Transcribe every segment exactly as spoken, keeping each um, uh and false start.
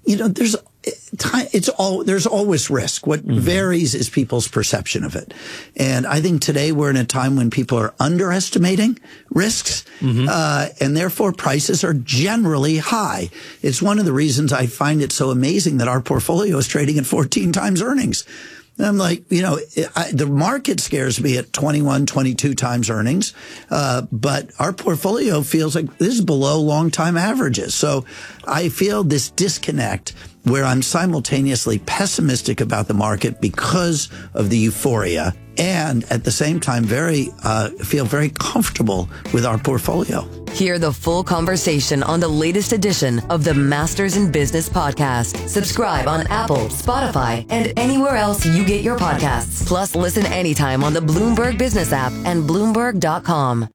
you know, there's it's all there's always risk. What mm-hmm. varies is people's perception of it. And I think today we're in a time when people are underestimating risks, mm-hmm. uh, and therefore prices are generally high. It's one of the reasons I find it so amazing that our portfolio is trading at fourteen times earnings. And I'm like, you know, I, the market scares me at twenty-one, twenty-two times earnings. Uh, but our portfolio feels like this is below long time averages. So I feel this disconnect where I'm simultaneously pessimistic about the market because of the euphoria, and at the same time, very uh, feel very comfortable with our portfolio. Hear the full conversation on the latest edition of the Masters in Business podcast. Subscribe on Apple, Spotify, and anywhere else you get your podcasts. Plus, listen anytime on the Bloomberg Business app and Bloomberg dot com.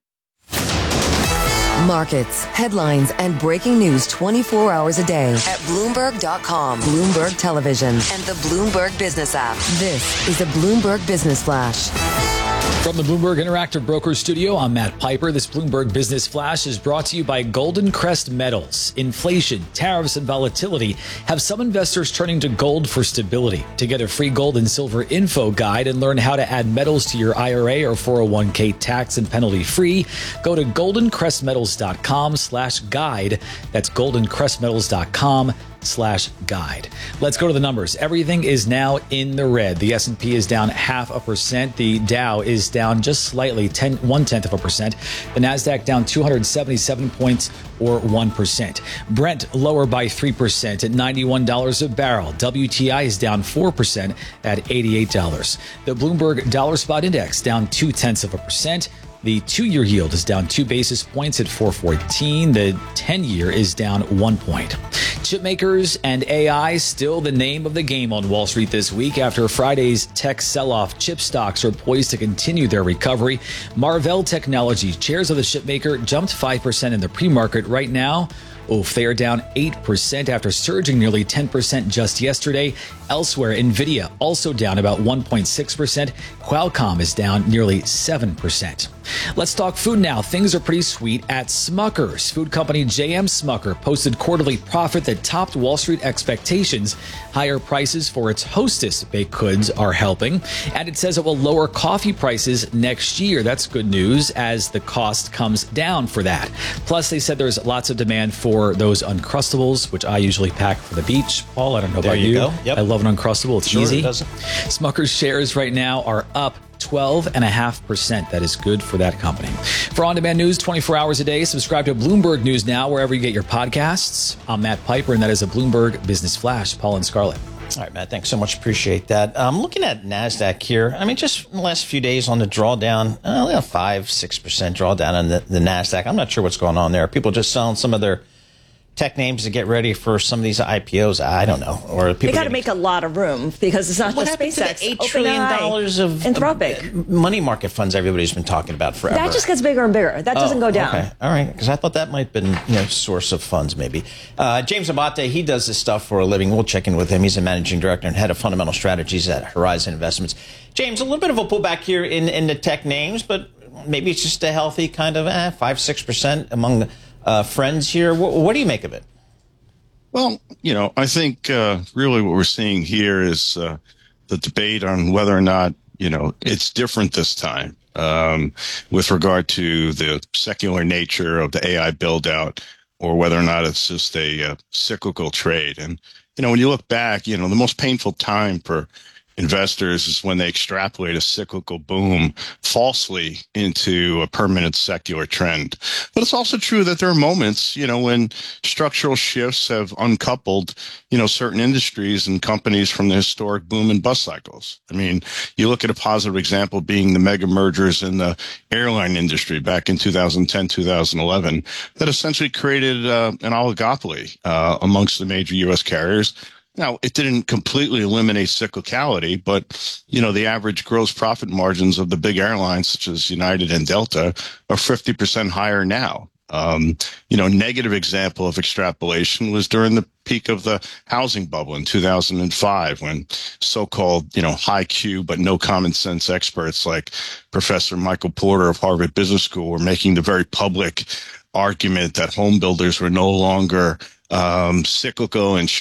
Markets, headlines, and breaking news twenty-four hours a day at Bloomberg dot com, Bloomberg Television, and the Bloomberg Business app. This is a Bloomberg Business Flash. From the Bloomberg Interactive Brokers Studio, I'm Matt Piper. This Bloomberg Business Flash is brought to you by Golden Crest Metals. Inflation, tariffs, and volatility have some investors turning to gold for stability. To get a free gold and silver info guide and learn how to add metals to your I R A or four oh one k tax and penalty free, go to golden crest metals dot com slash guide. That's golden crest metals dot com slash guide. Let's go to the numbers. Everything is now in the red. The S and P is down half a percent. The Dow is down just slightly, ten, one tenth of a percent. The NASDAQ down two hundred seventy-seven points or one percent. Brent lower by three percent at ninety-one dollars a barrel. W T I is down four percent at eighty-eight dollars. The Bloomberg Dollar Spot Index down two tenths of a percent. The two-year yield is down two basis points at four fourteen. The ten-year is down one point. Chip makers and A I still the name of the game on Wall Street this week. After Friday's tech sell-off, chip stocks are poised to continue their recovery. Marvell Technology, shares of the chip maker, jumped five percent in the pre-market. Right now, oof, they are down eight percent after surging nearly ten percent just yesterday. Elsewhere, NVIDIA also down about one point six percent. Qualcomm is down nearly seven percent. Let's talk food now. Things are pretty sweet at Smucker's. Food company J M Smucker posted quarterly profit that topped Wall Street expectations. Higher prices for its Hostess baked goods are helping, and it says it will lower coffee prices next year. That's good news as the cost comes down for that. Plus, they said there's lots of demand for those Uncrustables, which I usually pack for the beach. Paul, I don't know there about you. you. Go. Yep. I love an Uncrustable. It's sure, easy. It doesn't. Smucker's shares right now are up twelve point five percent. That is good for that company. For on-demand news twenty-four hours a day, subscribe to Bloomberg News Now wherever you get your podcasts. I'm Matt Piper, and that is a Bloomberg Business Flash. Paul and Scarlett. All right, Matt, thanks so much. Appreciate that. I'm um, looking at NASDAQ here. I mean, just in the last few days on the drawdown, uh, you know, five, six percent drawdown on the, the NASDAQ. I'm not sure what's going on there. People just selling some of their tech names to get ready for some of these I P Os. I don't know. Or people they got to make a lot of room because it's not what just SpaceX. To the eight trillion dollars of Anthropic of money market funds everybody's been talking about forever. That just gets bigger and bigger. That doesn't oh, go down. Okay. All right. Because I thought that might have been, you know, source of funds maybe. Uh, James Abate, he does this stuff for a living. We'll check in with him. He's a managing director and head of fundamental strategies at Horizon Investments. James, a little bit of a pullback here in, in the tech names, but maybe it's just a healthy kind of eh, five, six percent among uh, friends here. What, what do you make of it? Well, you know, I think uh, really what we're seeing here is uh, the debate on whether or not, you know, it's different this time um, with regard to the secular nature of the A I build out or whether or not it's just a uh, cyclical trade. And, you know, when you look back, you know, the most painful time for investors is when they extrapolate a cyclical boom falsely into a permanent secular trend. But it's also true that there are moments, you know, when structural shifts have uncoupled, you know, certain industries and companies from the historic boom and bust cycles. I mean, you look at a positive example being the mega mergers in the airline industry back in two thousand ten, two thousand eleven that essentially created uh, an oligopoly uh, amongst the major U S carriers. Now, it didn't completely eliminate cyclicality, but, you know, the average gross profit margins of the big airlines, such as United and Delta, are fifty percent higher now. Um, you know, negative example of extrapolation was during the peak of the housing bubble in two thousand five, when so-called, you know, high Q but no common sense experts like Professor Michael Porter of Harvard Business School were making the very public argument that home builders were no longer um, cyclical and